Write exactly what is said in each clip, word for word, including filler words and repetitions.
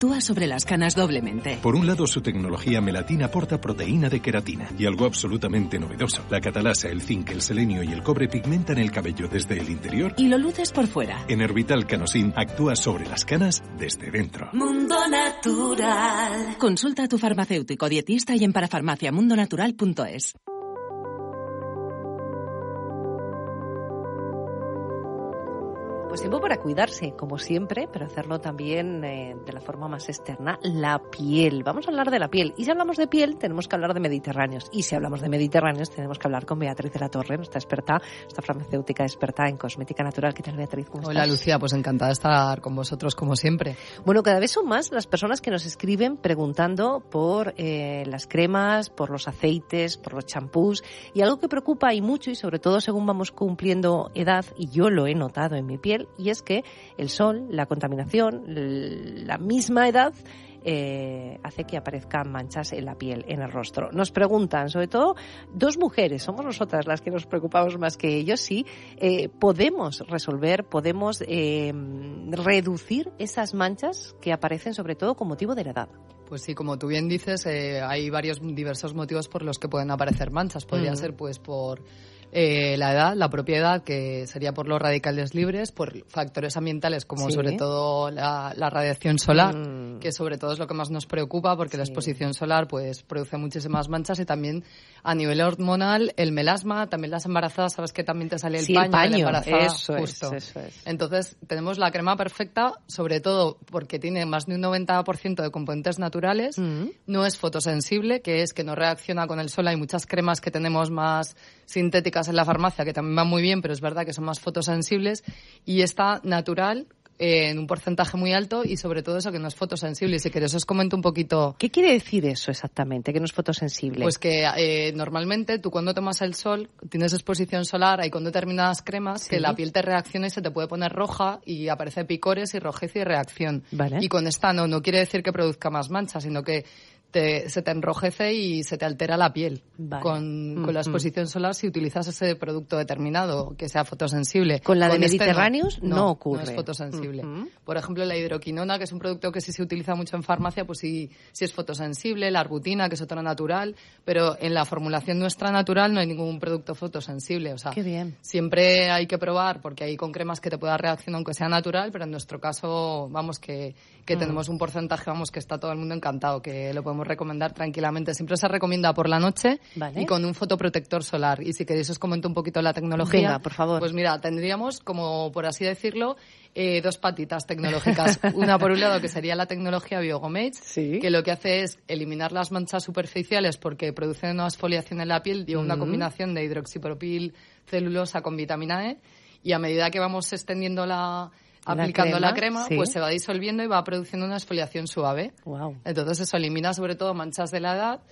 actúa sobre las canas doblemente. Por un lado, su tecnología Melatin aporta proteína de queratina. Y algo absolutamente novedoso. La catalasa, el zinc, el selenio y el cobre pigmentan el cabello desde el interior. Y lo luces por fuera. Enervital Canosin actúa sobre las canas desde dentro. Mundo Natural. Consulta a tu farmacéutico dietista y en parafarmacia mundo natural punto es. Pues tiempo para cuidarse, como siempre, pero hacerlo también eh, de la forma más externa, la piel. Vamos a hablar de la piel. Y si hablamos de piel, tenemos que hablar de mediterráneos. Y si hablamos de mediterráneos, tenemos que hablar con Beatriz de la Torre, nuestra experta, nuestra farmacéutica experta en cosmética natural. ¿Qué tal, Beatriz? ¿Cómo Hola, estás? Lucía, pues encantada de estar con vosotros, como siempre. Bueno, cada vez son más las personas que nos escriben preguntando por eh, las cremas, por los aceites, por los champús. Y algo que preocupa y mucho, y sobre todo según vamos cumpliendo edad, y yo lo he notado en mi piel, y es que el sol, la contaminación, la misma edad eh, hace que aparezcan manchas en la piel, en el rostro. Nos preguntan, sobre todo dos mujeres, somos nosotras las que nos preocupamos más que ellos, si eh, podemos resolver, podemos eh, reducir esas manchas que aparecen sobre todo con motivo de la edad. Pues sí, como tú bien dices, eh, hay varios diversos motivos por los que pueden aparecer manchas. Podría mm. ser pues por eh, la edad, la propiedad, que sería por los radicales libres, por factores ambientales como sí. sobre todo la, la radiación solar, mm. que sobre todo es lo que más nos preocupa porque sí. la exposición solar pues produce muchísimas manchas, y también a nivel hormonal el melasma, también las embarazadas, sabes que también te sale el sí, paño, el paño. de la embarazada, eso justo. Es, eso es. Entonces tenemos la crema perfecta, sobre todo porque tiene más de un noventa por ciento de componentes naturales, mm. no es fotosensible, que es que no reacciona con el sol. Hay muchas cremas que tenemos más sintéticas en la farmacia que también van muy bien, pero es verdad que son más fotosensibles, y está natural eh, en un porcentaje muy alto, y sobre todo eso, que no es fotosensible. Y si queréis os comento un poquito. ¿Qué quiere decir eso exactamente, que no es fotosensible? Pues que eh, normalmente tú cuando tomas el sol tienes exposición solar, hay con determinadas cremas ¿sí? que la piel te reacciona y se te puede poner roja y aparece picores y rojez y reacción. Vale. Y con esta no, no quiere decir que produzca más manchas, sino que Te, se te enrojece y se te altera la piel. Vale. Con, mm-hmm. con la exposición solar, si utilizas ese producto determinado que sea fotosensible. Con la con de este Mediterráneos no, no, no ocurre. No es fotosensible. Mm-hmm. Por ejemplo, la hidroquinona, que es un producto que sí se utiliza mucho en farmacia, pues sí, sí es fotosensible. La arbutina, que es otra natural. Pero en la formulación nuestra natural no hay ningún producto fotosensible. O sea, qué bien. Siempre hay que probar, porque hay con cremas que te pueda reaccionar aunque sea natural, pero en nuestro caso, vamos, que, que mm. tenemos un porcentaje, vamos, que está todo el mundo encantado, que lo podemos recomendar tranquilamente. Siempre se recomienda por la noche vale. y con un fotoprotector solar. Y si queréis os comento un poquito la tecnología. Venga, por favor. Pues mira, tendríamos, como por así decirlo, eh, dos patitas tecnológicas. Una por un lado, que sería la tecnología Biogomage, ¿sí? que lo que hace es eliminar las manchas superficiales porque produce una exfoliación en la piel, lleva una mm. combinación de hidroxipropil celulosa con vitamina E, y a medida que vamos extendiendo la... aplicando la crema, la crema sí. pues se va disolviendo y va produciendo una exfoliación suave. Wow. Entonces eso elimina sobre todo manchas de la edad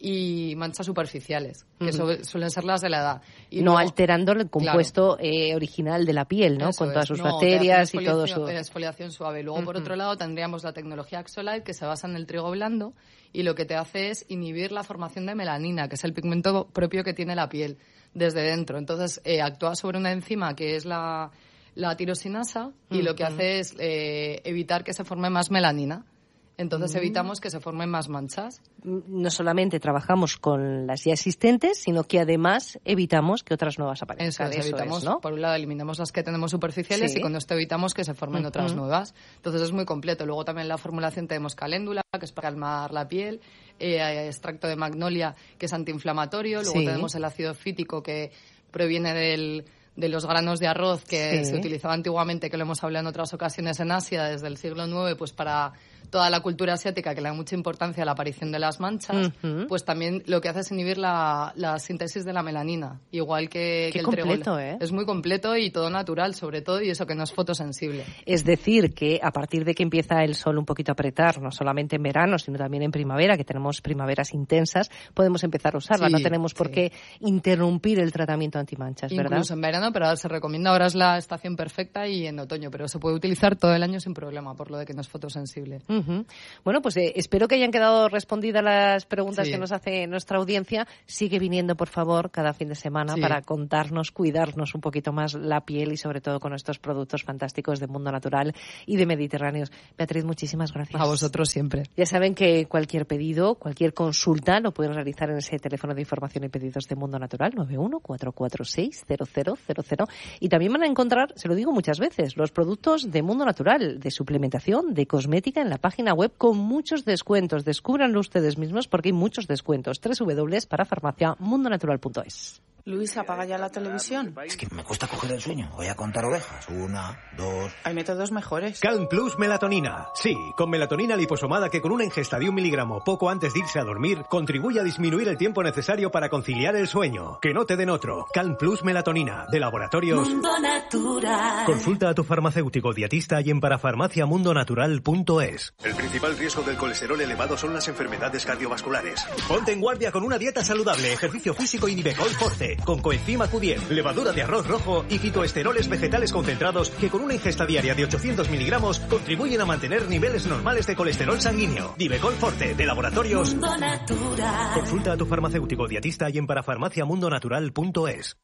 y manchas superficiales, que uh-huh. su- suelen ser las de la edad. Y no luego, alterando el compuesto claro. eh, original de la piel, ¿no? Con todas es. sus no, bacterias y todo su... exfoliación suave. Luego, uh-huh. por otro lado, tendríamos la tecnología Axolite, que se basa en el trigo blando, y lo que te hace es inhibir la formación de melanina, que es el pigmento propio que tiene la piel desde dentro. Entonces, eh, actúa sobre una enzima que es la... la tirosinasa, y uh-huh. lo que hace es eh, evitar que se forme más melanina. Entonces uh-huh. evitamos que se formen más manchas. No solamente trabajamos con las ya existentes, sino que además evitamos que otras nuevas aparezcan. Eso es, Eso evitamos, es, ¿no? Por un lado eliminamos las que tenemos superficiales sí. y con esto evitamos que se formen uh-huh. otras nuevas. Entonces es muy completo. Luego también en la formulación tenemos caléndula, que es para calmar la piel, eh, extracto de magnolia, que es antiinflamatorio. Luego sí. tenemos el ácido fítico, que proviene del... de los granos de arroz que sí. se utilizaba antiguamente, que lo hemos hablado en otras ocasiones en Asia, desde el siglo noveno, pues para toda la cultura asiática, que le da mucha importancia a la aparición de las manchas, uh-huh. pues también lo que hace es inhibir la, la síntesis de la melanina, igual que, que el completo, trigo. ¿eh? Es muy completo y todo natural, sobre todo, y eso que no es fotosensible. Es decir, que a partir de que empieza el sol un poquito a apretar, no solamente en verano, sino también en primavera, que tenemos primaveras intensas, podemos empezar a usarla. Sí, no tenemos por sí. qué interrumpir el tratamiento antimanchas, ¿verdad? Incluso en verano verano, pero se recomienda ahora es la estación perfecta y en otoño, pero se puede utilizar todo el año sin problema, por lo de que no es fotosensible. Uh-huh. Bueno, pues eh, espero que hayan quedado respondidas las preguntas sí. que nos hace nuestra audiencia. Sigue viniendo, por favor, cada fin de semana sí. para contarnos, cuidarnos un poquito más la piel y sobre todo con estos productos fantásticos de Mundo Natural y de Mediterráneos. Beatriz, muchísimas gracias. A vosotros siempre. Ya saben que cualquier pedido, cualquier consulta lo pueden realizar en ese teléfono de información y pedidos de Mundo Natural, nueve uno cuatro cuatro seis cero cero cero cero. Y también van a encontrar, se lo digo muchas veces, los productos de Mundo Natural, de suplementación, de cosmética en la página web con muchos descuentos. Descúbranlo ustedes mismos porque hay muchos descuentos. doble u doble u doble u punto para farmacia mundo natural punto es. Luis, apaga ya la televisión. Es que me cuesta coger el sueño. Voy a contar ovejas. Una, dos... Hay métodos mejores. Calm Plus Melatonina. Sí, con melatonina liposomada que con una ingesta de un miligramo poco antes de irse a dormir contribuye a disminuir el tiempo necesario para conciliar el sueño. Que no te den otro. Calm Plus Melatonina, de Laboratorios Mundo Natural. Consulta a tu farmacéutico dietista y en parafarmacia mundo natural punto es. El principal riesgo del colesterol elevado son las enfermedades cardiovasculares. Ponte en guardia con una dieta saludable, ejercicio físico y Nivecol Forte. Con coenzima Q diez, levadura de arroz rojo y fitoesteroles vegetales concentrados que con una ingesta diaria de ochocientos miligramos contribuyen a mantener niveles normales de colesterol sanguíneo. Nivecol Forte, de Laboratorios Mundo Natural. Consulta a tu farmacéutico dietista y en parafarmacia mundo natural punto es.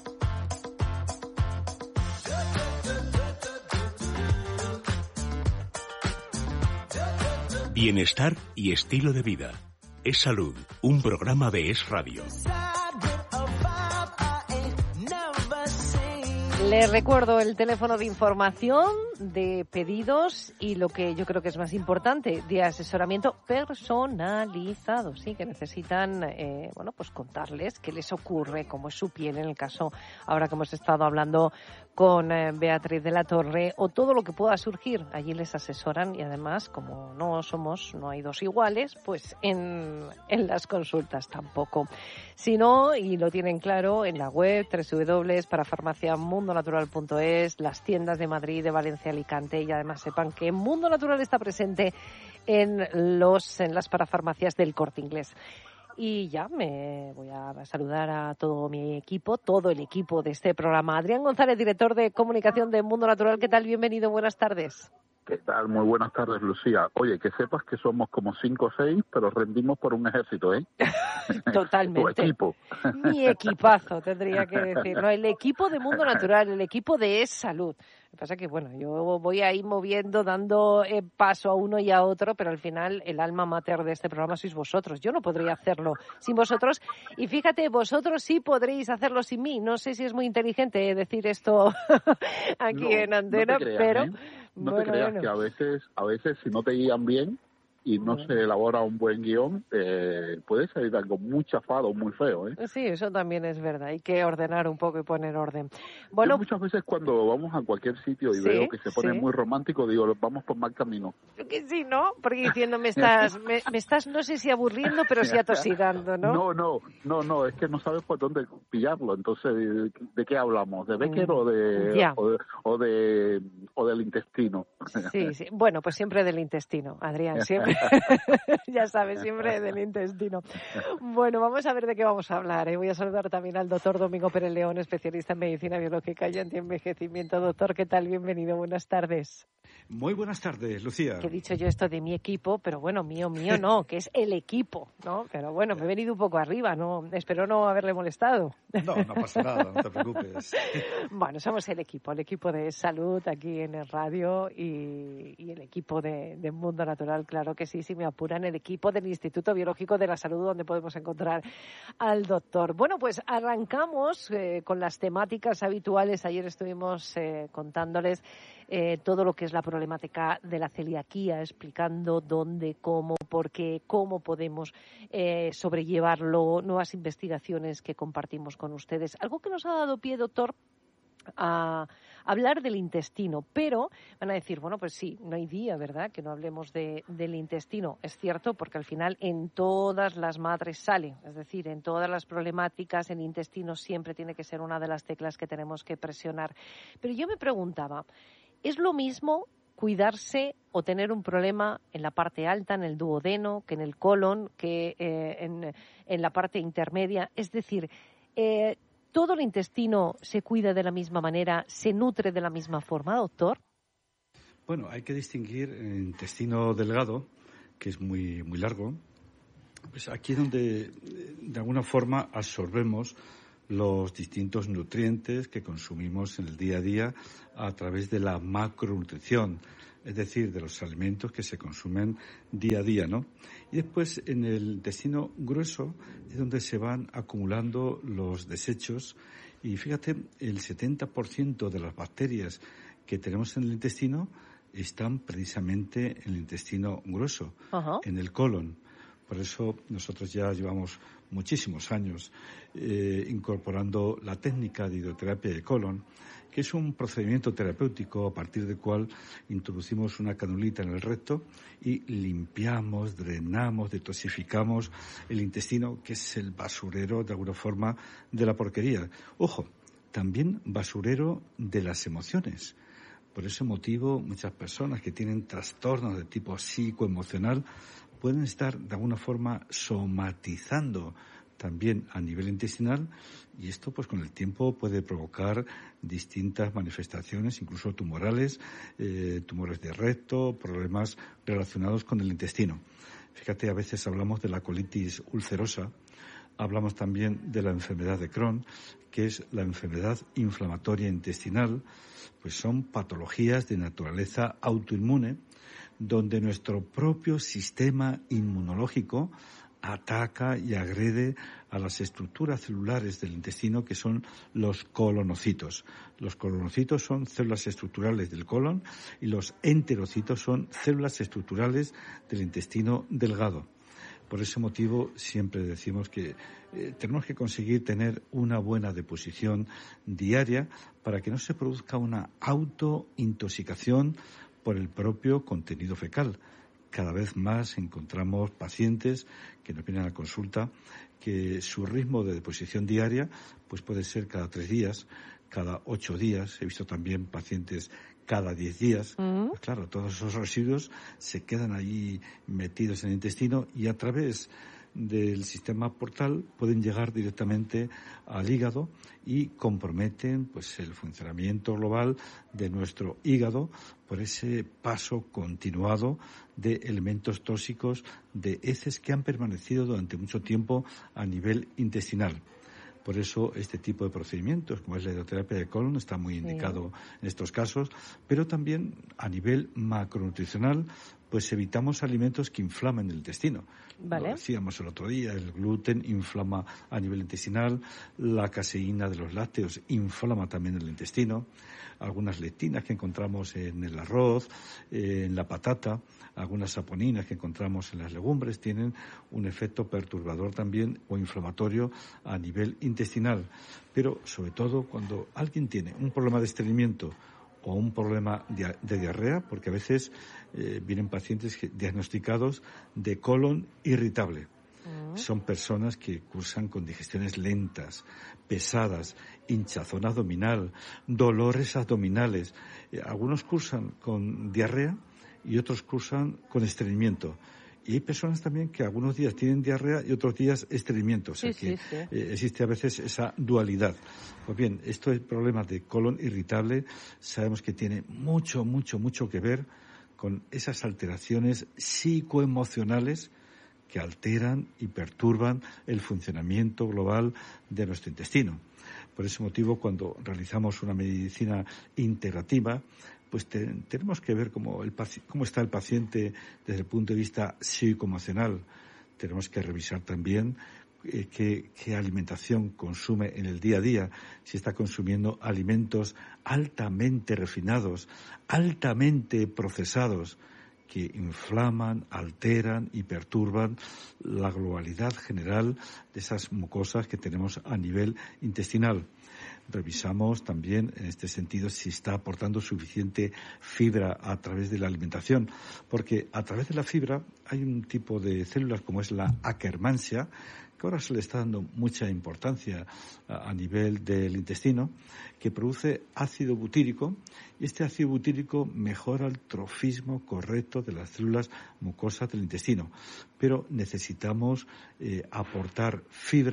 Bienestar y estilo de vida. Es Salud, un programa de Es Radio. Les recuerdo el teléfono de información, de pedidos y lo que yo creo que es más importante, de asesoramiento personalizado. Sí, que necesitan, eh, bueno, pues contarles qué les ocurre, cómo es su piel en el caso, ahora que hemos estado hablando con eh, Beatriz de la Torre, o todo lo que pueda surgir. Allí les asesoran y además, como no somos, no hay dos iguales, pues en, en las consultas tampoco. Si no, y lo tienen claro, en la web doble u doble u doble u punto para farmacia mundo natural punto es, las tiendas de Madrid, de Valencia, Alicante, y además sepan que Mundo Natural está presente en los en las parafarmacias del Corte Inglés. Y ya me voy a saludar a todo mi equipo, todo el equipo de este programa. Adrián González, director de comunicación de Mundo Natural. ¿Qué tal? Bienvenido, buenas tardes. ¿Qué tal? Muy buenas tardes, Lucía. Oye, que sepas que somos como cinco o seis, pero rendimos por un ejército, ¿eh? Totalmente. Tu equipo. Mi equipazo, tendría que decir. No, el equipo de Mundo Natural, el equipo de Es Salud. Lo que pasa es que, bueno, yo voy ahí moviendo, dando eh, paso a uno y a otro, pero al final el alma mater de este programa sois vosotros. Yo no podría hacerlo sin vosotros. Y fíjate, vosotros sí podréis hacerlo sin mí. No sé si es muy inteligente decir esto aquí no, en antena, no te creas, pero... ¿eh? No bueno, te creas bueno. que a veces, a veces si no te guían bien y no bueno. se elabora un buen guión, eh, puede salir algo muy chafado, muy feo, ¿eh? Sí, eso también es verdad. Hay que ordenar un poco y poner orden. Bueno, yo muchas veces cuando vamos a cualquier sitio y sí, veo que se pone sí. muy romántico, digo, vamos por mal camino. Yo que sí, ¿no? Porque diciendo, me estás, me, me estás, no sé si aburriendo, pero sí atosigando, ¿no? No, no, no, no, es que no sabes por dónde pillarlo. Entonces, ¿de, de qué hablamos? ¿De Becker mm, o, de, o, de, o de o del intestino? Sí, sí. Bueno, pues siempre del intestino, Adrián, siempre. Ya sabes, siempre del intestino. Bueno, vamos a ver de qué vamos a hablar. ¿eh? Voy a saludar también al doctor Domingo Pérez León, especialista en medicina biológica y antienvejecimiento. Doctor, ¿qué tal? Bienvenido, buenas tardes. Muy buenas tardes, Lucía. Que he dicho yo esto de mi equipo, pero bueno, mío, mío no, que es el equipo, ¿no? Pero bueno, me he venido un poco arriba, ¿no? Espero no haberle molestado. No, no pasa nada, no te preocupes. Bueno, somos el equipo, el equipo de salud aquí en el radio y, y el equipo de, de Mundo Natural, claro que sí, si me apuran, el equipo del Instituto Biológico de la Salud, donde podemos encontrar al doctor. Bueno, pues arrancamos eh, con las temáticas habituales. Ayer estuvimos eh, contándoles eh, todo lo que es la problemática de la celiaquía, explicando dónde, cómo, por qué, cómo podemos eh, sobrellevarlo, nuevas investigaciones que compartimos con ustedes. Algo que nos ha dado pie, doctor, a hablar del intestino, pero van a decir, bueno, pues sí, no hay día, ¿verdad?, que no hablemos de, del intestino. Es cierto, porque al final en todas las madres sale, es decir, en todas las problemáticas el intestino siempre tiene que ser una de las teclas que tenemos que presionar. Pero yo me preguntaba, ¿es lo mismo cuidarse o tener un problema en la parte alta, en el duodeno, que en el colon, que eh, en, en la parte intermedia? Es decir, eh, ¿Todo el intestino se cuida de la misma manera, se nutre de la misma forma, doctor? Bueno, hay que distinguir el intestino delgado, que es muy, muy largo. Pues aquí es donde, de alguna forma, absorbemos los distintos nutrientes que consumimos en el día a día a través de la macronutrición, es decir, de los alimentos que se consumen día a día, ¿no? Y después en el intestino grueso es donde se van acumulando los desechos y fíjate, el setenta por ciento de las bacterias que tenemos en el intestino están precisamente en el intestino grueso, uh-huh. en el colon. Por eso nosotros ya llevamos muchísimos años eh, incorporando la técnica de hidroterapia de colon, que es un procedimiento terapéutico a partir del cual introducimos una canulita en el recto y limpiamos, drenamos, detoxificamos el intestino, que es el basurero, de alguna forma, de la porquería. Ojo, también basurero de las emociones. Por ese motivo, muchas personas que tienen trastornos de tipo psicoemocional pueden estar de alguna forma somatizando también a nivel intestinal, y esto pues con el tiempo puede provocar distintas manifestaciones, incluso tumorales, eh, tumores de recto, problemas relacionados con el intestino. Fíjate, a veces hablamos de la colitis ulcerosa, hablamos también de la enfermedad de Crohn, que es la enfermedad inflamatoria intestinal, pues son patologías de naturaleza autoinmune, donde nuestro propio sistema inmunológico ataca y agrede a las estructuras celulares del intestino, que son los colonocitos. Los colonocitos son células estructurales del colon y los enterocitos son células estructurales del intestino delgado. Por ese motivo siempre decimos que eh, tenemos que conseguir tener una buena deposición diaria para que no se produzca una autointoxicación por el propio contenido fecal. Cada vez más encontramos pacientes que nos vienen a la consulta que su ritmo de deposición diaria pues puede ser cada tres días, cada ocho días. He visto también pacientes cada diez días. Uh-huh. Pues claro, todos esos residuos se quedan ahí metidos en el intestino y a través del sistema portal pueden llegar directamente al hígado y comprometen pues el funcionamiento global de nuestro hígado por ese paso continuado de elementos tóxicos, de heces que han permanecido durante mucho tiempo a nivel intestinal. Por eso este tipo de procedimientos, como es la hidroterapia de colon, está muy indicado sí. en estos casos, pero también a nivel macronutricional, pues evitamos alimentos que inflamen el intestino. Vale. Lo decíamos el otro día, el gluten inflama a nivel intestinal, la caseína de los lácteos inflama también el intestino, algunas lectinas que encontramos en el arroz, eh, en la patata, algunas saponinas que encontramos en las legumbres tienen un efecto perturbador también o inflamatorio a nivel intestinal. Pero sobre todo cuando alguien tiene un problema de estreñimiento o un problema de diarrea, porque a veces eh, vienen pacientes diagnosticados de colon irritable. Uh-huh. Son personas que cursan con digestiones lentas, pesadas, hinchazón abdominal, dolores abdominales. Eh, algunos cursan con diarrea y otros cursan con estreñimiento. Y hay personas también que algunos días tienen diarrea y otros días estreñimiento. O sea sí, que sí, sí. Eh, existe a veces esa dualidad. Pues bien, esto es problema de colon irritable. Sabemos que tiene mucho, mucho, mucho que ver con esas alteraciones psicoemocionales que alteran y perturban el funcionamiento global de nuestro intestino. Por ese motivo, cuando realizamos una medicina integrativa, pues te, tenemos que ver cómo, el, cómo está el paciente desde el punto de vista psicoemocional. Tenemos que revisar también eh, qué, qué alimentación consume en el día a día, si está consumiendo alimentos altamente refinados, altamente procesados, que inflaman, alteran y perturban la globalidad general de esas mucosas que tenemos a nivel intestinal. Revisamos también en este sentido si está aportando suficiente fibra a través de la alimentación, porque a través de la fibra hay un tipo de células como es la Akkermansia, que ahora se le está dando mucha importancia a, a nivel del intestino, que produce ácido butírico, y este ácido butírico mejora el trofismo correcto de las células mucosas del intestino. Pero necesitamos eh, aportar fibra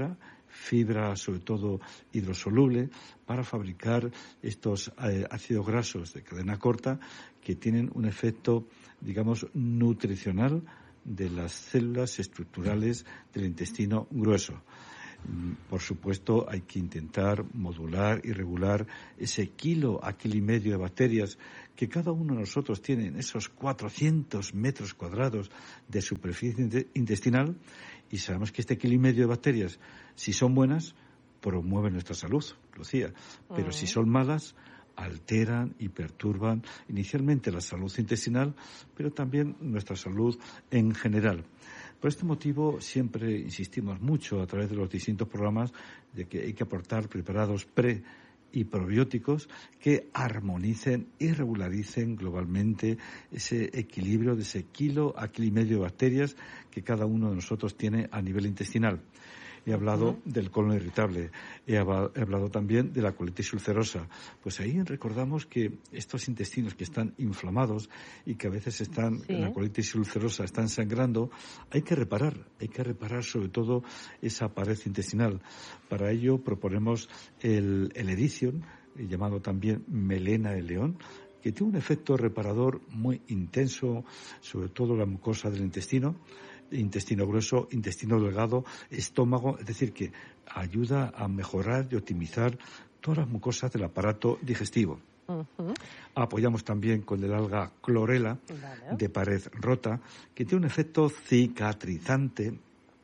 fibra, sobre todo hidrosoluble, para fabricar estos eh, ácidos grasos de cadena corta que tienen un efecto, digamos, nutricional de las células estructurales del intestino grueso. Por supuesto, hay que intentar modular y regular ese kilo a kilo y medio de bacterias que cada uno de nosotros tiene en esos cuatrocientos metros cuadrados de superficie intestinal, y sabemos que este kilo y medio de bacterias, si son buenas, promueven nuestra salud, Lucía, pero uh-huh. si son malas, alteran y perturban inicialmente la salud intestinal, pero también nuestra salud en general. Por este motivo siempre insistimos mucho a través de los distintos programas de que hay que aportar preparados pre y probióticos que armonicen y regularicen globalmente ese equilibrio de ese kilo a kilo y medio de bacterias que cada uno de nosotros tiene a nivel intestinal. He hablado uh-huh. del colon irritable, he, he hablado también de la colitis ulcerosa. Pues ahí recordamos que estos intestinos que están inflamados y que a veces están, sí. en la colitis ulcerosa están sangrando, hay que reparar, hay que reparar sobre todo esa pared intestinal. Para ello proponemos el, el Edicion, llamado también melena de león, que tiene un efecto reparador muy intenso, sobre todo la mucosa del intestino, intestino grueso, intestino delgado, estómago, es decir, que ayuda a mejorar y optimizar todas las mucosas del aparato digestivo. Uh-huh. Apoyamos también con el alga clorela, vale. de pared rota, que tiene un efecto cicatrizante,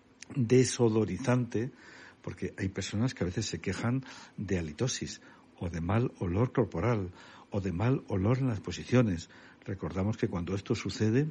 desodorizante, porque hay personas que a veces se quejan de halitosis, o de mal olor corporal, o de mal olor en las posiciones. Recordamos que cuando esto sucede,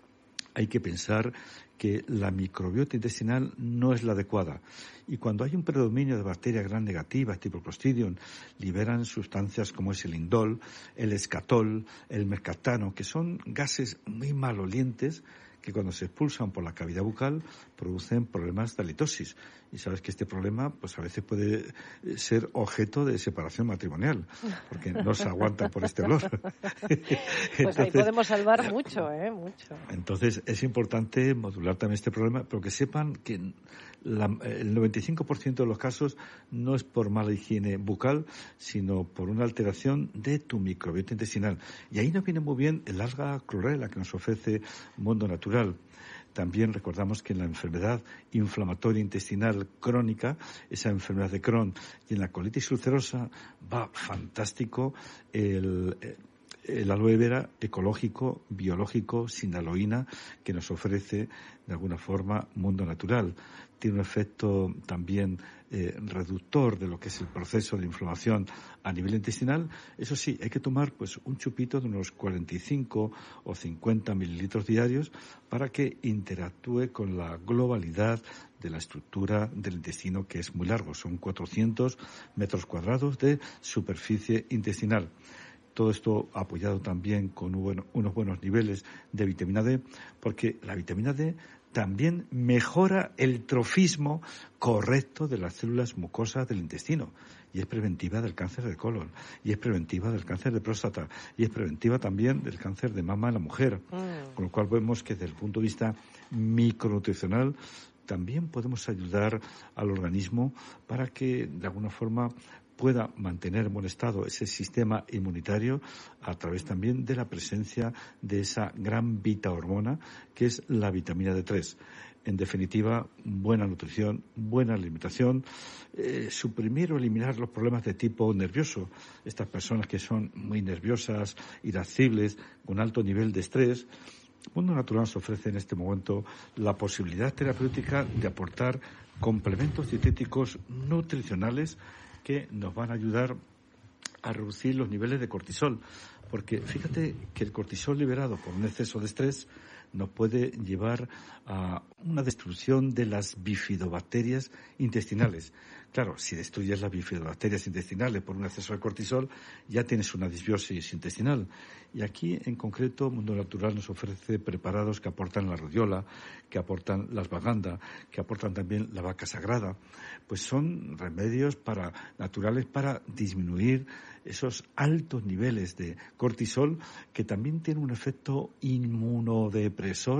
hay que pensar que la microbiota intestinal no es la adecuada. Y cuando hay un predominio de bacterias gram negativas, tipo Clostridium, liberan sustancias como es el indol, el escatol, el mercaptano, que son gases muy malolientes que cuando se expulsan por la cavidad bucal producen problemas de halitosis. Y sabes que este problema pues a veces puede ser objeto de separación matrimonial, porque no se aguanta por este olor. Pues entonces, ahí podemos salvar mucho, ¿eh? Mucho. Entonces es importante modular también este problema, pero que sepan que la, el noventa y cinco por ciento de los casos no es por mala higiene bucal, sino por una alteración de tu microbiota intestinal. Y ahí nos viene muy bien el alga clorela que nos ofrece Mundo Natural. También recordamos que en la enfermedad inflamatoria intestinal crónica, esa enfermedad de Crohn, y en la colitis ulcerosa va fantástico el, el aloe vera ecológico, biológico, sin aloína, que nos ofrece de alguna forma Mundo Natural. Tiene un efecto también eh, reductor de lo que es el proceso de inflamación a nivel intestinal. Eso sí, hay que tomar pues un chupito de unos cuarenta y cinco o cincuenta mililitros diarios para que interactúe con la globalidad de la estructura del intestino, que es muy largo. Son cuatrocientos metros cuadrados de superficie intestinal. Todo esto apoyado también con unos buenos niveles de vitamina D, porque la vitamina D también mejora el trofismo correcto de las células mucosas del intestino, y es preventiva del cáncer de colon, y es preventiva del cáncer de próstata, y es preventiva también del cáncer de mama en la mujer. Mm. Con lo cual vemos que desde el punto de vista micronutricional también podemos ayudar al organismo para que de alguna forma pueda mantener en buen estado ese sistema inmunitario a través también de la presencia de esa gran beta hormona que es la vitamina D tres. En definitiva, buena nutrición, buena alimentación, eh, suprimir o eliminar los problemas de tipo nervioso. Estas personas que son muy nerviosas, irascibles, con alto nivel de estrés. Mundo Natural nos ofrece en este momento la posibilidad terapéutica de aportar complementos dietéticos nutricionales que nos van a ayudar a reducir los niveles de cortisol, porque fíjate que el cortisol liberado por un exceso de estrés nos puede llevar a una destrucción de las bifidobacterias intestinales. Claro, si destruyes las bifidobacterias intestinales por un exceso de cortisol, ya tienes una disbiosis intestinal. Y aquí, en concreto, Mundo Natural nos ofrece preparados que aportan la rodiola, que aportan la ashwagandha, que aportan también la vaca sagrada. Pues son remedios para, naturales para disminuir esos altos niveles de cortisol, que también tienen un efecto inmunodepresor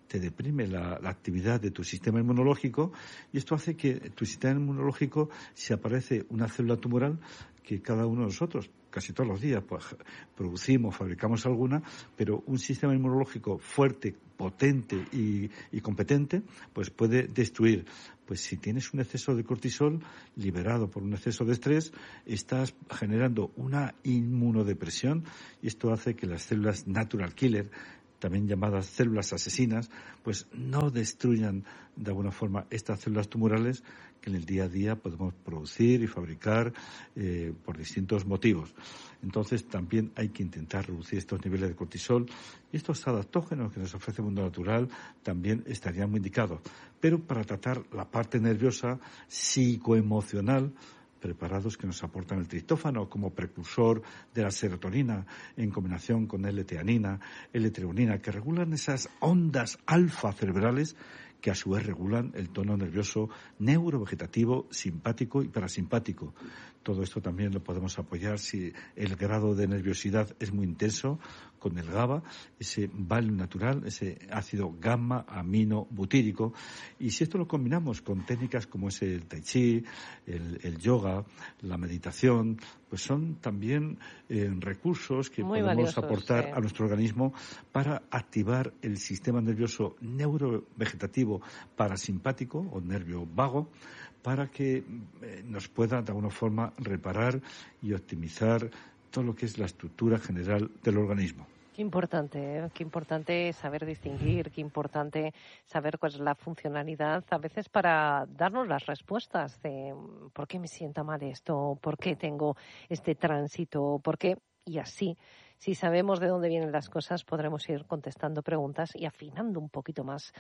te deprime la, la actividad de tu sistema inmunológico y esto hace que tu sistema inmunológico, si aparece una célula tumoral, que cada uno de nosotros, casi todos los días, pues producimos, fabricamos alguna, pero un sistema inmunológico fuerte, potente y, y competente, pues puede destruir. Pues si tienes un exceso de cortisol liberado por un exceso de estrés, estás generando una inmunodepresión y esto hace que las células natural killer, también llamadas células asesinas, pues no destruyan de alguna forma estas células tumorales que en el día a día podemos producir y fabricar eh, por distintos motivos. Entonces también hay que intentar reducir estos niveles de cortisol y estos adaptógenos que nos ofrece el mundo natural también estarían muy indicados. Pero para tratar la parte nerviosa psicoemocional, preparados que nos aportan el triptófano como precursor de la serotonina en combinación con L-teanina, L-treonina, que regulan esas ondas alfa cerebrales que a su vez regulan el tono nervioso neurovegetativo, simpático y parasimpático. Todo esto también lo podemos apoyar si el grado de nerviosidad es muy intenso con el GABA, ese value natural, ese ácido gamma amino butírico. Y si esto lo combinamos con técnicas como es el tai chi, el, el yoga, la meditación, pues son también eh, recursos que muy podemos valiosos, aportar sí. a nuestro organismo para activar el sistema nervioso neurovegetativo parasimpático o nervio vago, para que nos pueda de alguna forma reparar y optimizar todo lo que es la estructura general del organismo. Qué importante, ¿eh? Qué importante saber distinguir, qué importante saber cuál es la funcionalidad, a veces para darnos las respuestas de por qué me sienta mal esto, por qué tengo este tránsito, por qué, y así. Si sabemos de dónde vienen las cosas, podremos ir contestando preguntas y afinando un poquito más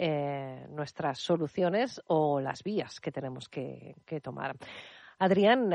eh, nuestras soluciones o las vías que tenemos que, que tomar. Adrián,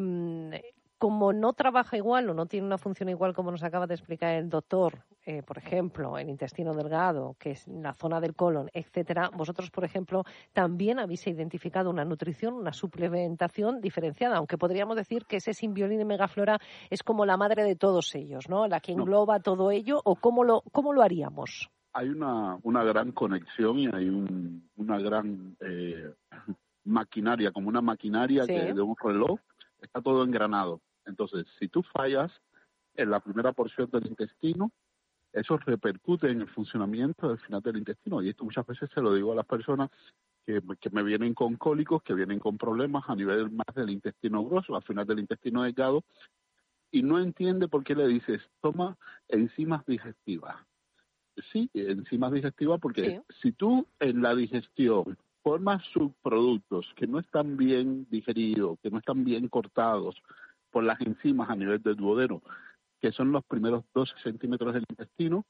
eh, como no trabaja igual o no tiene una función igual como nos acaba de explicar el doctor, eh, por ejemplo, el intestino delgado, que es la zona del colon, etcétera, vosotros, por ejemplo, también habéis identificado una nutrición, una suplementación diferenciada, aunque podríamos decir que ese Symbiolin y Megaflora es como la madre de todos ellos, ¿no? La que engloba no. todo ello, ¿o cómo lo, cómo lo haríamos? Hay una, una gran conexión y hay un, una gran eh, maquinaria, como una maquinaria sí. que de un reloj, está todo engranado. Entonces, si tú fallas en la primera porción del intestino, eso repercute en el funcionamiento del final del intestino. Y esto muchas veces se lo digo a las personas que, que me vienen con cólicos, que vienen con problemas a nivel más del intestino grueso, al final del intestino delgado, y no entiende por qué le dices, toma enzimas digestivas. Sí, enzimas digestivas porque sí. si tú en la digestión formas subproductos que no están bien digeridos, que no están bien cortados por las enzimas a nivel del duodeno, que son los primeros doce centímetros del intestino,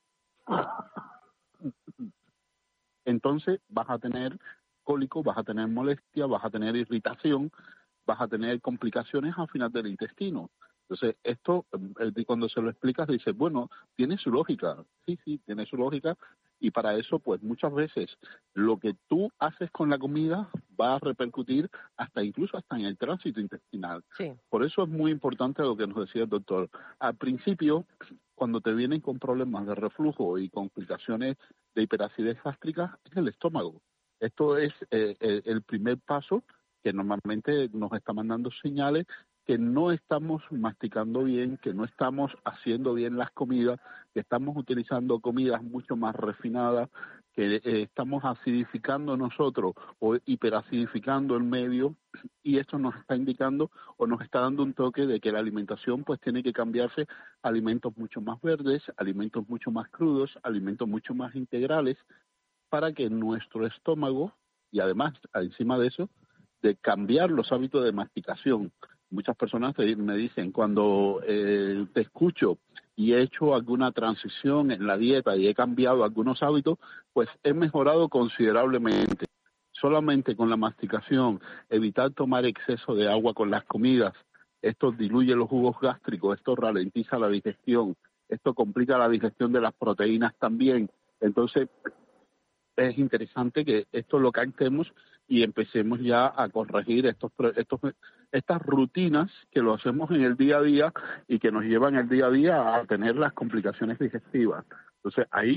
entonces vas a tener cólico, vas a tener molestia, vas a tener irritación, vas a tener complicaciones al final del intestino. Entonces, esto, cuando se lo explicas, dices, bueno, tiene su lógica. Sí, sí, tiene su lógica. Y para eso, pues muchas veces, lo que tú haces con la comida va a repercutir hasta incluso hasta en el tránsito intestinal. Sí. Por eso es muy importante lo que nos decía el doctor. Al principio, cuando te vienen con problemas de reflujo y complicaciones de hiperacidez gástrica, es el estómago. Esto es eh, el primer paso que normalmente nos está mandando señales que no estamos masticando bien, que no estamos haciendo bien las comidas, que estamos utilizando comidas mucho más refinadas, que eh, estamos acidificando nosotros o hiperacidificando el medio, y esto nos está indicando o nos está dando un toque de que la alimentación pues tiene que cambiarse a alimentos mucho más verdes, alimentos mucho más crudos, alimentos mucho más integrales, para que nuestro estómago, y además encima de eso, de cambiar los hábitos de masticación. Muchas personas me dicen, cuando eh, te escucho y he hecho alguna transición en la dieta y he cambiado algunos hábitos, pues he mejorado considerablemente. Solamente con la masticación, evitar tomar exceso de agua con las comidas, esto diluye los jugos gástricos, esto ralentiza la digestión, esto complica la digestión de las proteínas también. Entonces, es interesante que esto lo captemos y empecemos ya a corregir estos, estos, estas rutinas que lo hacemos en el día a día y que nos llevan el día a día a tener las complicaciones digestivas. Entonces, ahí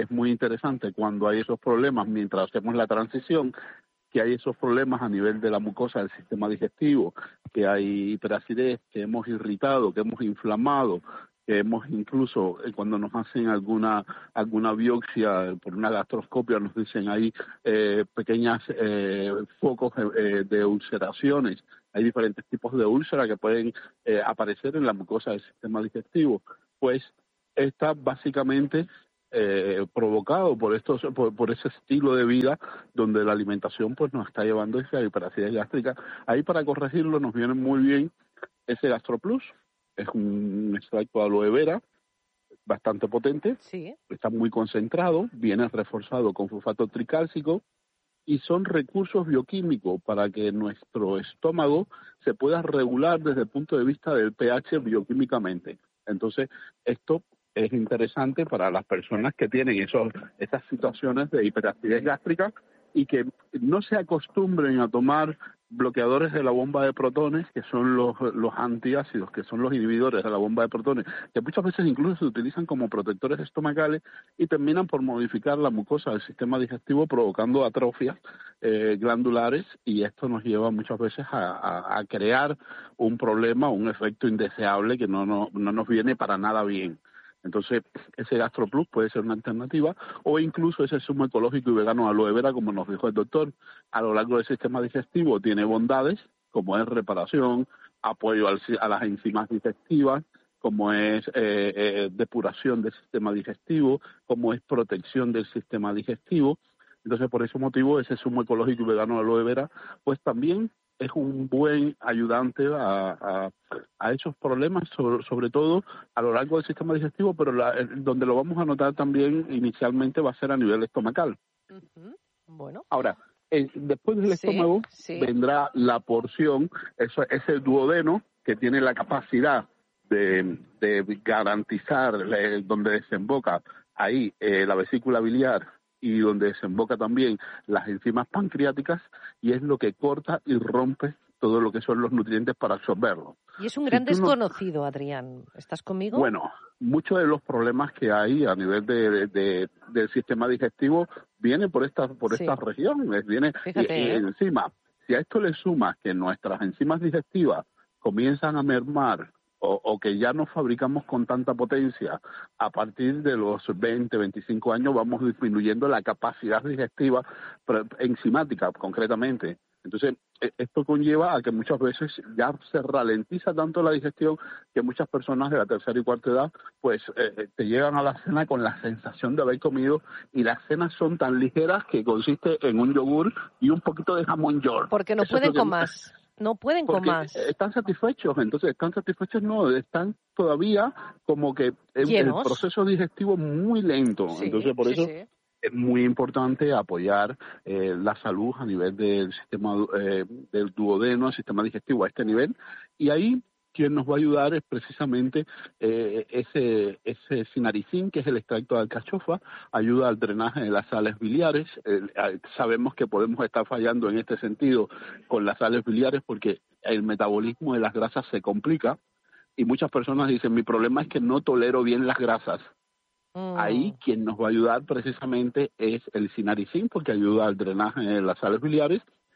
es muy interesante cuando hay esos problemas mientras hacemos la transición, que hay esos problemas a nivel de la mucosa del sistema digestivo, que hay hiperacidez, que hemos irritado, que hemos inflamado, que hemos incluso eh, cuando nos hacen alguna alguna biopsia por una gastroscopia nos dicen ahí eh, pequeñas eh, focos eh, de ulceraciones. Hay diferentes tipos de úlcera que pueden eh, aparecer en la mucosa del sistema digestivo. Pues está básicamente Eh, provocado por estos por, por ese estilo de vida donde la alimentación pues nos está llevando a esa hiperacidez gástrica. Ahí para corregirlo nos viene muy bien ese GastroPlus, es un extracto de aloe vera bastante potente, sí. Está muy concentrado, viene reforzado con fosfato tricálcico y son recursos bioquímicos para que nuestro estómago se pueda regular desde el punto de vista del pH bioquímicamente. Entonces, esto es interesante para las personas que tienen esos, esas situaciones de hiperacidez gástrica y que no se acostumbren a tomar bloqueadores de la bomba de protones, que son los, los antiácidos, que son los inhibidores de la bomba de protones, que muchas veces incluso se utilizan como protectores estomacales y terminan por modificar la mucosa del sistema digestivo, provocando atrofias eh, glandulares, y esto nos lleva muchas veces a, a, a crear un problema, un efecto indeseable que no, no, no nos viene para nada bien. Entonces, ese GastroPlus puede ser una alternativa, o incluso ese zumo ecológico y vegano de aloe vera, como nos dijo el doctor, a lo largo del sistema digestivo tiene bondades, como es reparación, apoyo al, a las enzimas digestivas, como es eh, eh, depuración del sistema digestivo, como es protección del sistema digestivo. Entonces, por ese motivo, ese zumo ecológico y vegano de aloe vera, pues también es un buen ayudante a, a, a esos problemas, sobre, sobre todo a lo largo del sistema digestivo, pero la, donde lo vamos a notar también inicialmente va a ser a nivel estomacal. Uh-huh. Bueno. Ahora, eh, después del sí, estómago sí. vendrá la porción, eso, ese duodeno que tiene la capacidad de, de garantizar eh, donde desemboca ahí eh, la vesícula biliar, y donde desemboca también las enzimas pancreáticas, y es lo que corta y rompe todo lo que son los nutrientes para absorberlo. Y es un gran si desconocido, no... Adrián. ¿Estás conmigo? Bueno, muchos de los problemas que hay a nivel de, de, de del sistema digestivo vienen por esta por sí. esta región. Viene, Fíjate, y, y ¿eh? encima, si a esto le sumas que nuestras enzimas digestivas comienzan a mermar, O, o que ya no fabricamos con tanta potencia, a partir de los veinte, veinticinco años vamos disminuyendo la capacidad digestiva enzimática, concretamente. Entonces, esto conlleva a que muchas veces ya se ralentiza tanto la digestión que muchas personas de la tercera y cuarta edad, pues, eh, te llegan a la cena con la sensación de haber comido, y las cenas son tan ligeras que consiste en un yogur y un poquito de jamón york. Porque no Eso pueden es lo que... con más. No pueden Porque con más. están satisfechos, entonces están satisfechos no, están todavía como que el, el proceso digestivo muy lento, sí, entonces por sí, eso sí. es muy importante apoyar eh, la salud a nivel del sistema eh, del duodeno, el sistema digestivo a este nivel, y ahí quien nos va a ayudar es precisamente eh, ese ese sinaricin, que es el extracto de alcachofa, ayuda al drenaje de las sales biliares. Eh, sabemos que podemos estar fallando en este sentido con las sales biliares porque el metabolismo de las grasas se complica, y muchas personas dicen, mi problema es que no tolero bien las grasas. Mm. Ahí quien nos va a ayudar precisamente es el sinaricin, porque ayuda al drenaje de las sales biliares.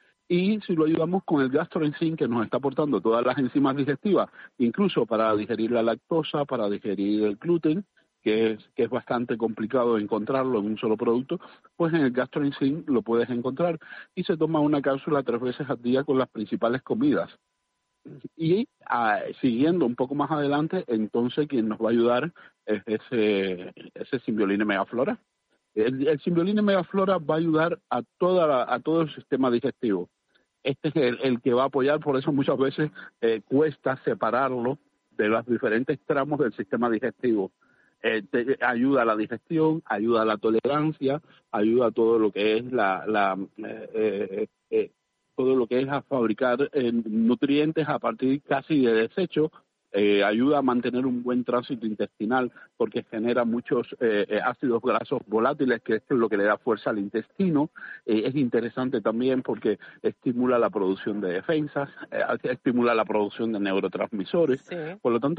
Y si lo ayudamos con el gastroenzim, que nos está aportando todas las enzimas digestivas, incluso para digerir la lactosa, para digerir el gluten, que es, que es bastante complicado encontrarlo en un solo producto, pues en el gastroenzim lo puedes encontrar, y se toma una cápsula tres veces al día con las principales comidas. Y ah, siguiendo un poco más adelante, entonces quien nos va a ayudar es ese, ese Symbiolina megaflora. El, el Symbiolina megaflora va a ayudar a toda la, a todo el sistema digestivo. Este es el, el que va a apoyar, por eso muchas veces eh, cuesta separarlo de los diferentes tramos del sistema digestivo. Eh, te, ayuda a la digestión, ayuda a la tolerancia, ayuda a todo lo que es la, la eh, eh, eh, todo lo que es a fabricar eh, nutrientes a partir casi de desecho. Eh, ayuda a mantener un buen tránsito intestinal porque genera muchos eh, ácidos grasos volátiles, que esto es lo que le da fuerza al intestino. Eh, es interesante también porque estimula la producción de defensas, eh, estimula la producción de neurotransmisores. Sí. Por lo tanto,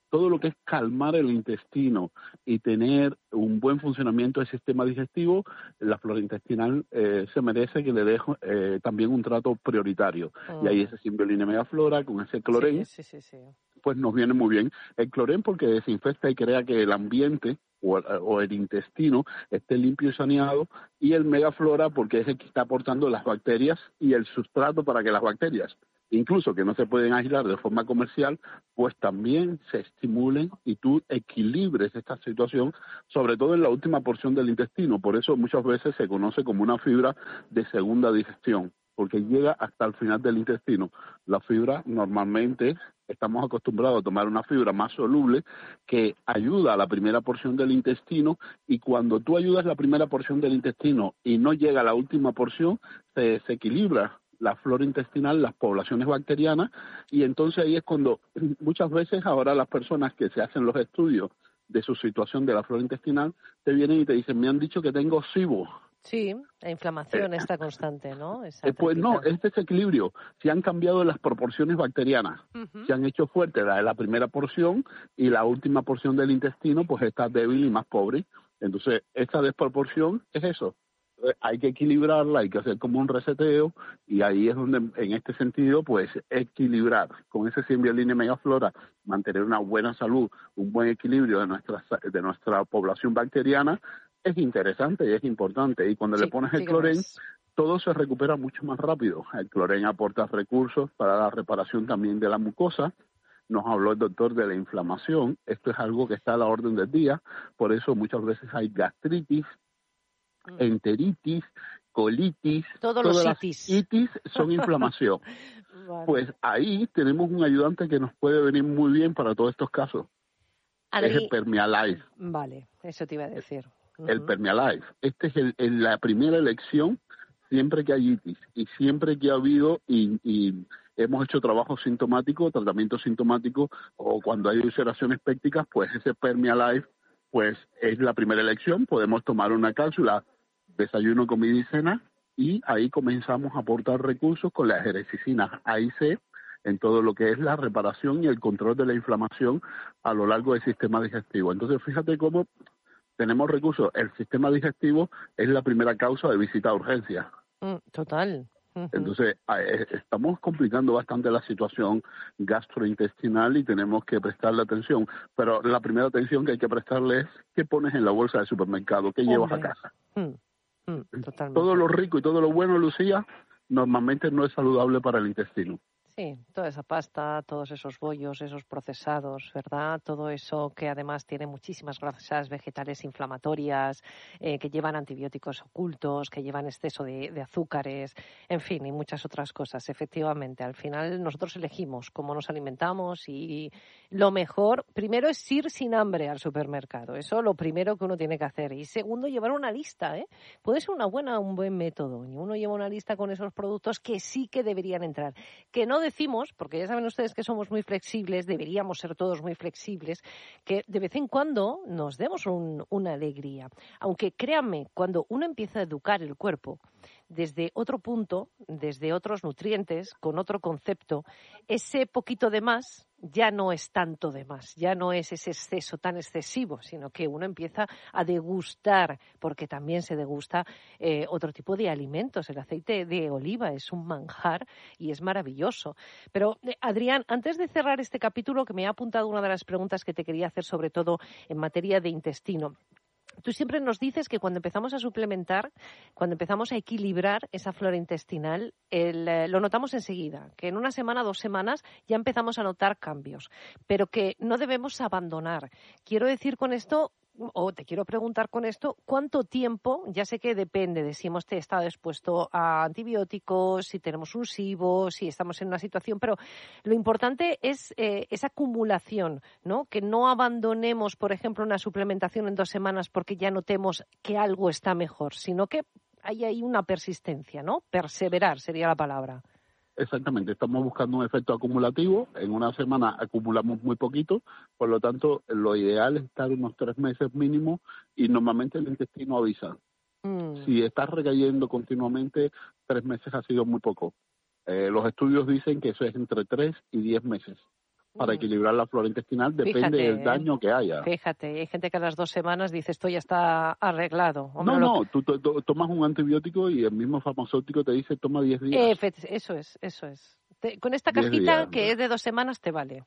todo lo que es calmar el intestino y tener un buen funcionamiento del sistema digestivo, la flora intestinal eh, se merece que le dé eh, también un trato prioritario. Mm. Y ahí ese Symbiolina megaflora con ese clorén, sí, sí, sí, sí. pues nos viene muy bien. El clorén porque desinfecta y crea que el ambiente o el, o el intestino esté limpio y saneado, y el megaflora porque es el que está aportando las bacterias y el sustrato para que las bacterias, incluso que no se pueden aislar de forma comercial, pues también se estimulen y tú equilibres esta situación, sobre todo en la última porción del intestino. Por eso muchas veces se conoce como una fibra de segunda digestión, porque llega hasta el final del intestino. La fibra normalmente estamos acostumbrados a tomar una fibra más soluble que ayuda a la primera porción del intestino, y cuando tú ayudas la primera porción del intestino y no llega a la última porción, se desequilibra la flora intestinal, las poblaciones bacterianas, y entonces ahí es cuando muchas veces ahora las personas que se hacen los estudios de su situación de la flora intestinal te vienen y te dicen, me han dicho que tengo SIBO. Sí, la inflamación eh, está constante, ¿no? Eh, pues no, es desequilibrio. Se han cambiado las proporciones bacterianas, uh-huh. se han hecho fuerte la de la primera porción, y la última porción del intestino pues está débil y más pobre. Entonces, esta desproporción es eso. Hay que equilibrarla, hay que hacer como un reseteo, y ahí es donde, en este sentido, pues equilibrar con ese Symbiolina megaflora, mantener una buena salud, un buen equilibrio de nuestra de nuestra población bacteriana, es interesante y es importante. Y cuando sí, le pones el clorén, todo se recupera mucho más rápido. El clorén aporta recursos para la reparación también de la mucosa. Nos habló el doctor de la inflamación. Esto es algo que está a la orden del día. Por eso muchas veces hay gastritis, enteritis, colitis, Todos todas los las itis. itis son inflamación. Vale. Pues ahí tenemos un ayudante que nos puede venir muy bien para todos estos casos. Adri... Es el Permialife. Vale, eso te iba a decir. Uh-huh. El Permialife. Este es el, el, la primera elección siempre que hay itis y siempre que ha habido y, y hemos hecho trabajo sintomático, tratamiento sintomático, o cuando hay ulceraciones pépticas, pues ese Permialife pues es la primera elección. Podemos tomar una cápsula, desayuno, comida y cena, y ahí comenzamos a aportar recursos con las jericicinas A y C en todo lo que es la reparación y el control de la inflamación a lo largo del sistema digestivo. Entonces, fíjate cómo tenemos recursos. El sistema digestivo es la primera causa de visita a urgencias. Mm, total. Entonces, estamos complicando bastante la situación gastrointestinal y tenemos que prestarle atención. Pero la primera atención que hay que prestarle es qué pones en la bolsa del supermercado, qué Hombre. llevas a casa. Mm, mm, totalmente. Todo lo rico y todo lo bueno, Lucía, normalmente no es saludable para el intestino. Sí, toda esa pasta, todos esos bollos, esos procesados, ¿verdad? Todo eso que además tiene muchísimas grasas vegetales inflamatorias, eh, que llevan antibióticos ocultos, que llevan exceso de, de azúcares, en fin, y muchas otras cosas. Efectivamente, al final nosotros elegimos cómo nos alimentamos, y lo mejor, primero, es ir sin hambre al supermercado. Eso es lo primero que uno tiene que hacer. Y segundo, llevar una lista, ¿eh? Puede ser una buena, un buen método. Y uno lleva una lista con esos productos que sí que deberían entrar, que no decimos, porque ya saben ustedes que somos muy flexibles, deberíamos ser todos muy flexibles, que de vez en cuando nos demos un, una alegría. Aunque créanme, cuando uno empieza a educar el cuerpo desde otro punto, desde otros nutrientes, con otro concepto, ese poquito de más ya no es tanto de más, ya no es ese exceso tan excesivo, sino que uno empieza a degustar, porque también se degusta eh, otro tipo de alimentos. El aceite de oliva es un manjar y es maravilloso. Pero, eh, Adrián, antes de cerrar este capítulo, que me ha apuntado una de las preguntas que te quería hacer, sobre todo en materia de intestino. Tú siempre nos dices que cuando empezamos a suplementar, cuando empezamos a equilibrar esa flora intestinal, el, eh, lo notamos enseguida, que en una semana, dos semanas ya empezamos a notar cambios, pero que no debemos abandonar. Quiero decir con esto, o te quiero preguntar con esto, ¿cuánto tiempo? Ya sé que depende de si hemos estado expuesto a antibióticos, si tenemos un SIBO, si estamos en una situación, pero lo importante es eh, esa acumulación, ¿no? Que no abandonemos, por ejemplo, una suplementación en dos semanas porque ya notemos que algo está mejor, sino que hay ahí una persistencia, ¿no? Perseverar sería la palabra. Exactamente, estamos buscando un efecto acumulativo. En una semana acumulamos muy poquito, por lo tanto, lo ideal es estar unos tres meses mínimo, y normalmente el intestino avisa. Mm. Si estás recayendo continuamente, tres meses ha sido muy poco. Eh, los estudios dicen que eso es entre tres y diez meses. para equilibrar la flora intestinal, depende Fíjate, del daño que haya. Fíjate, hay gente que a las dos semanas dice esto ya está arreglado. Hombre, no, lo... no, tú to, to, tomas un antibiótico y el mismo farmacéutico te dice toma diez días. Eh, eso es, eso es. Te, con esta cajita días, que ¿no? es de dos semanas te vale.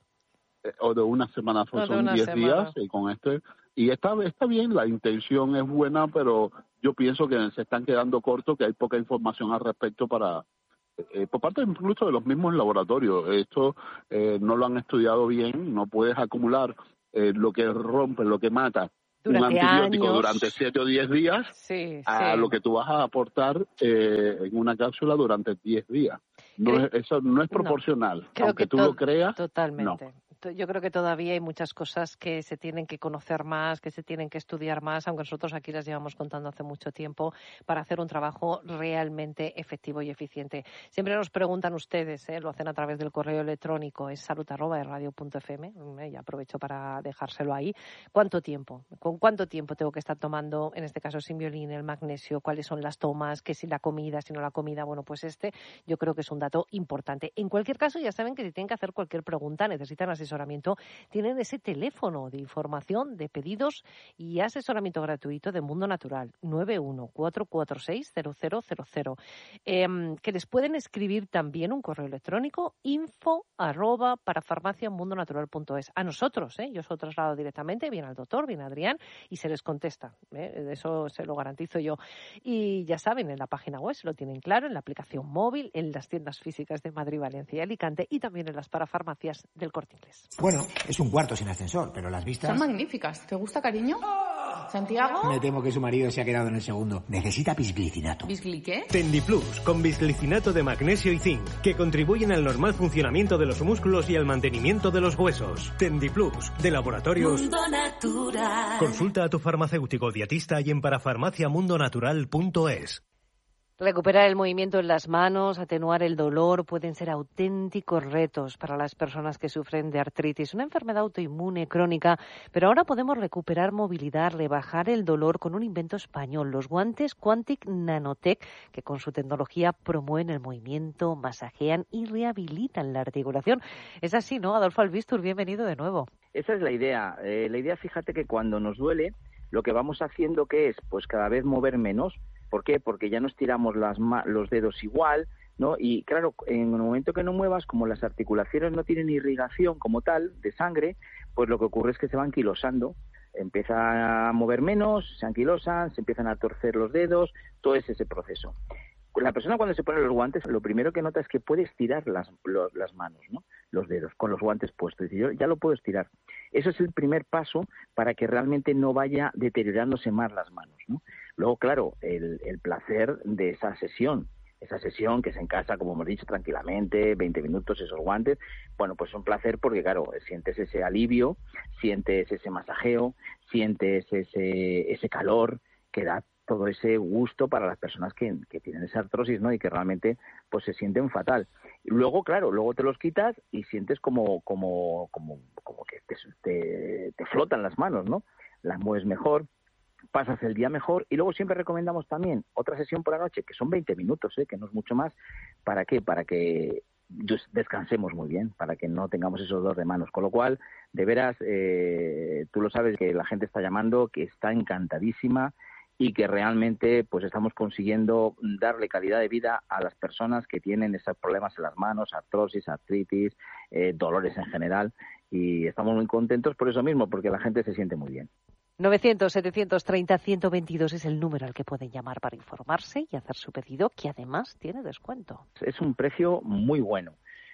O de una semana, pues son diez días y con este... Y está, está bien, la intención es buena, pero yo pienso que se están quedando cortos, que hay poca información al respecto para... Eh, por parte incluso de los mismos laboratorios. Esto eh, no lo han estudiado bien, no puedes acumular eh, lo que rompe, lo que mata durante un antibiótico años. durante siete o diez días sí, a sí. lo que tú vas a aportar eh, en una cápsula durante diez días. No es, eso no es proporcional, no, aunque tú lo creas. Totalmente. No. Yo creo que todavía hay muchas cosas que se tienen que conocer más, que se tienen que estudiar más, aunque nosotros aquí las llevamos contando hace mucho tiempo, para hacer un trabajo realmente efectivo y eficiente. Siempre nos preguntan ustedes, ¿eh? Lo hacen a través del correo electrónico, es salud arroba radio punto f m, ¿eh? Y aprovecho para dejárselo ahí. ¿Cuánto tiempo? ¿Con cuánto tiempo tengo que estar tomando, en este caso, Symbiolin, el magnesio? ¿Cuáles son las tomas? ¿Qué si la comida, si no la comida? Bueno, pues este yo creo que es un dato importante. En cualquier caso, ya saben que si tienen que hacer cualquier pregunta, necesitan asesoramiento. Tienen ese teléfono de información, de pedidos y asesoramiento gratuito de Mundo Natural, nueve uno cuatro cuatro seis cero cero cero cero. Eh, que les pueden escribir también un correo electrónico, info arroba parafarmaciamundonatural punto es. A nosotros, ¿eh? Yo os lo traslado directamente, bien al doctor, bien a Adrián, y se les contesta. ¿eh? Eso se lo garantizo yo. Y ya saben, en la página web se lo tienen claro, en la aplicación móvil, en las tiendas físicas de Madrid, Valencia y Alicante, y también en las parafarmacias del Corte Inglés. Bueno, es un cuarto sin ascensor, pero las vistas... Son magníficas. ¿Te gusta, cariño? ¿Santiago? Me temo que su marido se ha quedado en el segundo. Necesita bisglicinato. ¿Bisgli qué? Tendiplus, con bisglicinato de magnesio y zinc, que contribuyen al normal funcionamiento de los músculos y al mantenimiento de los huesos. Tendiplus, de Laboratorios Mundo Natural. Consulta a tu farmacéutico dietista y en parafarmaciamundonatural punto es. Recuperar el movimiento en las manos, atenuar el dolor, pueden ser auténticos retos para las personas que sufren de artritis, una enfermedad autoinmune crónica, pero ahora podemos recuperar movilidad, rebajar el dolor con un invento español, los guantes Quantic Nanotech, que con su tecnología promueven el movimiento, masajean y rehabilitan la articulación. Es así, ¿no? Adolfo Albistur, bienvenido de nuevo. Esa es la idea. Eh, la idea, fíjate que cuando nos duele, lo que vamos haciendo que es, pues cada vez mover menos. ¿Por qué? Porque ya nos tiramos las ma- los dedos igual, ¿no? Y claro, en el momento que no muevas, como las articulaciones no tienen irrigación como tal de sangre, pues lo que ocurre es que se van anquilosando. Empieza a mover menos, se anquilosan, se empiezan a torcer los dedos, todo es ese proceso. La persona cuando se pone los guantes, lo primero que nota es que puede estirar las, los, las manos, ¿no? Los dedos, con los guantes puestos. Es decir, yo ya lo puedo estirar. Eso es el primer paso para que realmente no vaya deteriorándose más las manos, ¿no? Luego, claro, el, el placer de esa sesión, esa sesión que es en casa, como hemos dicho, tranquilamente, veinte minutos, esos guantes, bueno, pues es un placer porque, claro, sientes ese alivio, sientes ese masajeo, sientes ese, ese calor que da todo ese gusto para las personas que, que tienen esa artrosis, ¿no? Y que realmente pues se sienten fatal. Y luego, claro, luego te los quitas y sientes como como como como que te, te, te flotan las manos, ¿no? Las mueves mejor, pasas el día mejor y luego siempre recomendamos también otra sesión por la noche, que son veinte minutos, ¿eh? Que no es mucho más. ¿Para qué? Para que descansemos muy bien, para que no tengamos esos dolores de manos. Con lo cual, de veras, eh, tú lo sabes que la gente está llamando, que está encantadísima y que realmente pues estamos consiguiendo darle calidad de vida a las personas que tienen esos problemas en las manos, artrosis, artritis, eh, dolores en general, y estamos muy contentos por eso mismo, porque la gente se siente muy bien. novecientos, setecientos treinta, ciento veintidós es el número al que pueden llamar para informarse y hacer su pedido, que además tiene descuento. Es un precio muy bueno.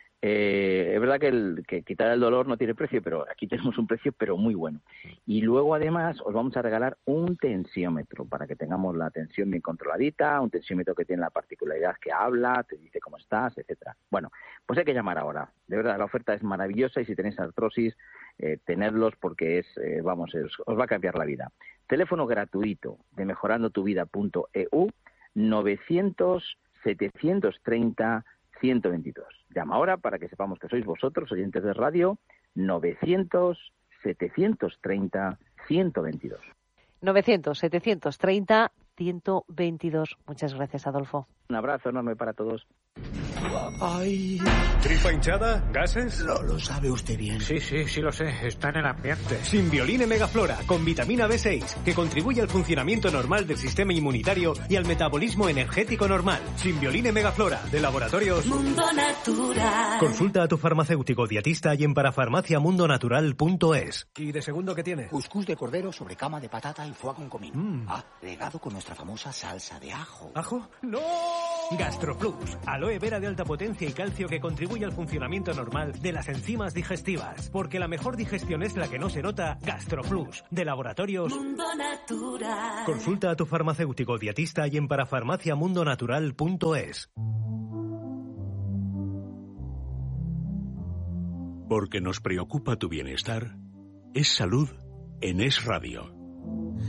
Eh, es verdad que, el, que quitar el dolor no tiene precio, pero aquí tenemos un precio pero muy bueno. Y luego además os vamos a regalar un tensiómetro para que tengamos la tensión bien controladita, un tensiómetro que tiene la particularidad que habla, te dice cómo estás, etcétera. Bueno, pues hay que llamar ahora. De verdad, la oferta es maravillosa y si tenéis artrosis, eh, tenedlos porque es, eh, vamos, es, os va a cambiar la vida. Teléfono gratuito de mejorando tu vida punto e u, novecientos, setecientos treinta, ciento veintidós. Llama ahora para que sepamos que sois vosotros, oyentes de radio, novecientos, setecientos treinta, ciento veintidós. novecientos, setecientos treinta, ciento veintidós. Muchas gracias, Adolfo. Un abrazo enorme para todos. Ay. ¿Tripa hinchada? ¿Gases? Lo, lo sabe usted bien. Sí, sí, sí lo sé. Está en el ambiente. Simbioline Megaflora, con vitamina B seis, que contribuye al funcionamiento normal del sistema inmunitario y al metabolismo energético normal. Simbioline Megaflora, de Laboratorios Mundo Natural. Consulta a tu farmacéutico dietista y en parafarmacia mundo natural punto es. ¿Y de segundo qué tiene? Cuscús de cordero sobre cama de patata y foie con comino. Mm. Ah, regado con nuestra famosa salsa de ajo. ¿Ajo? ¡No! GastroPlus, aloe vera de alta potencia y calcio que contribuye al funcionamiento normal de las enzimas digestivas. Porque la mejor digestión es la que no se nota. GastroPlus, de Laboratorios Mundo Natural. Consulta a tu farmacéutico dietista y en parafarmacia mundo natural punto es. Porque nos preocupa tu bienestar, es salud en Es Radio.